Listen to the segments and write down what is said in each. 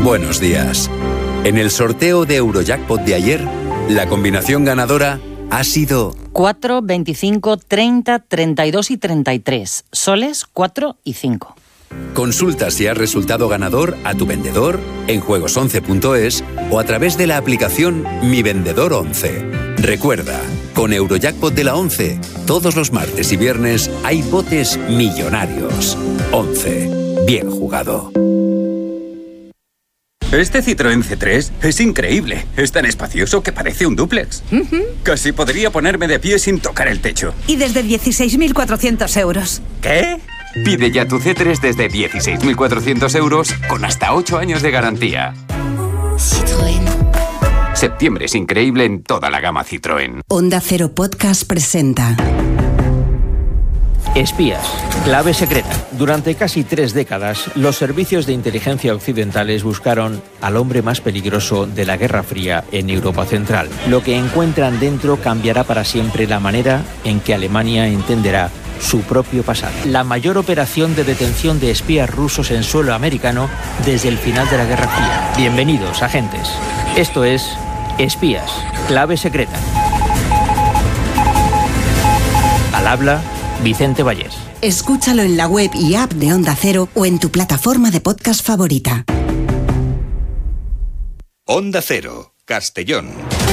Buenos días. En el sorteo de Eurojackpot de ayer, la combinación ganadora ha sido 4, 25, 30, 32 y 33. Soles 4 y 5. Consulta si has resultado ganador a tu vendedor en juegos11.es o a través de la aplicación Mi Vendedor 11. Recuerda, con Eurojackpot de la 11, todos los martes y viernes hay botes millonarios. 11. Bien jugado. Este Citroën C3 es increíble. Es tan espacioso que parece un dúplex. Casi podría ponerme de pie sin tocar el techo. Y desde 16.400 euros. ¿Qué? Pide ya tu C3 desde 16.400 euros con hasta 8 años de garantía. Citroën. Septiembre es increíble en toda la gama Citroën. Onda Cero Podcast presenta Espías, clave secreta. Durante casi 3 décadas, los servicios de inteligencia occidentales buscaron al hombre más peligroso de la Guerra Fría en Europa Central. Lo que encuentran dentro cambiará para siempre la manera en que Alemania entenderá su propio pasado. La mayor operación de detención de espías rusos en suelo americano desde el final de la Guerra Fría. Bienvenidos, agentes. Esto es Espías, clave secreta. Al habla Vicente Vallés. Escúchalo en la web y app de Onda Cero o en tu plataforma de podcast favorita. Onda Cero, Castellón.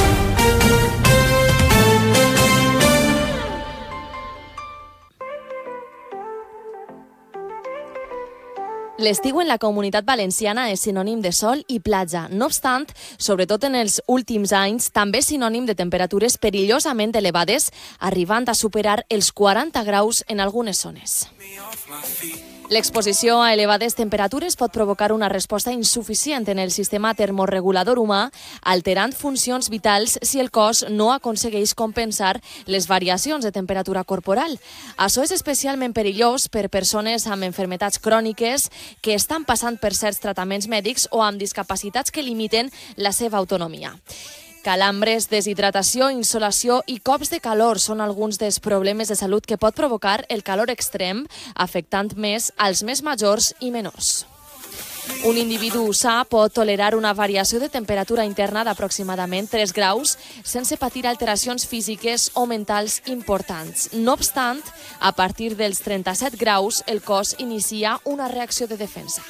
L'estiu en la Comunitat Valenciana és sinònim de sol i platja. No obstant, sobretot en els últims anys, també és sinònim de temperatures perillosament elevades, arribant a superar els 40 graus en algunes zones. L'exposició a elevades temperatures pot provocar una resposta insuficient en el sistema termorregulador humà, alterant funcions vitals si el cos no aconsegueix compensar les variacions de temperatura corporal. Això és especialment perillós per persones amb malalties cròniques que estan passant per certs tractaments mèdics o amb discapacitats que limiten la seva autonomia. Calambres, deshidratació, insolació i cops de calor són alguns dels problemes de salut que pot provocar el calor extrem, afectant més als més majors i menors. Un individu sa pot tolerar una variació de temperatura interna d'aproximadament 3 graus sense patir alteracions físiques o mentals importants. No obstant, a partir dels 37 graus, el cos inicia una reacció de defensa.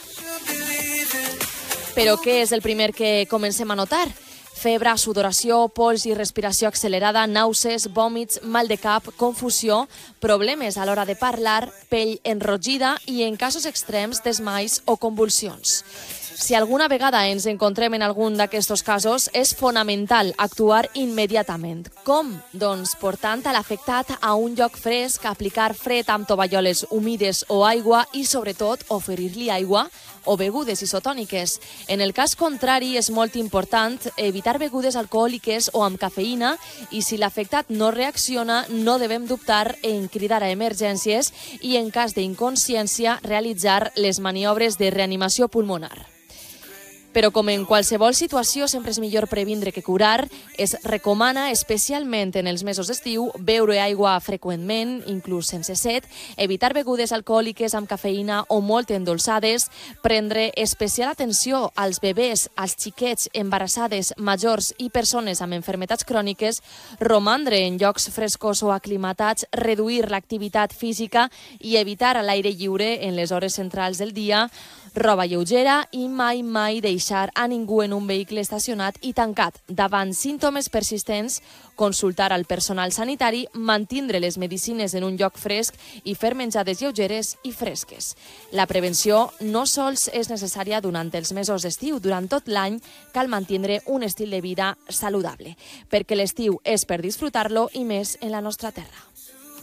Però què és el primer que comencem a notar? Febre, sudoració, pols i respiració accelerada, nàusees, vòmits, mal de cap, confusió, problemes a l'hora de parlar, pell enrogida i, en casos extrems, desmais o convulsions. Si alguna vegada ens encontrem en algun d'aquests casos, és fonamental actuar immediatament. Com? Doncs portant a l'afectat a un lloc fresc, aplicar fred amb tovalloles humides o aigua i, sobretot, oferir-li aigua o begudes isotòniques. En el cas contrari, és molt important evitar begudes alcohòliques o amb cafeïna i si l'afectat no reacciona, no devem dubtar en cridar a emergències i, en cas d'inconsciència, realitzar les maniobres de reanimació pulmonar. Però com en qualsevol situació sempre és millor previndre que curar, es recomana, especialment en els mesos d'estiu, beure aigua freqüentment, inclús sense set, evitar begudes alcohòliques amb cafeïna o molt endolçades, prendre especial atenció als bebès, als xiquets, embarassades, majors i persones amb malalties cròniques, romandre en llocs frescos o aclimatats, reduir l'activitat física i evitar a l'aire lliure en les hores centrals del dia, roba lleugera i mai deixar a ningú en un vehicle estacionat i tancat. Davant símptomes persistents, consultar al personal sanitari, mantindre les medicines en un lloc fresc i fer menjades lleugeres i fresques. La prevenció no sols és necessària durant els mesos d'estiu, durant tot l'any cal mantindre un estil de vida saludable, perquè l'estiu és per disfrutar-lo i més en la nostra terra.